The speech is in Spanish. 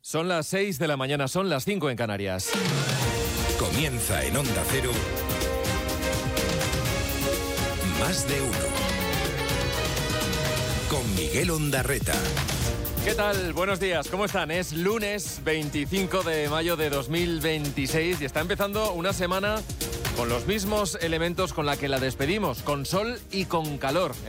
Son las 6 de la mañana, son las 5 en Canarias. Comienza en Onda Cero. Más de uno. Con Miguel Ondarreta. ¿Qué tal? Buenos días, ¿cómo están? Es lunes 25 de mayo de 2026 y está empezando una semana con los mismos elementos con la que la despedimos, con sol y con calor.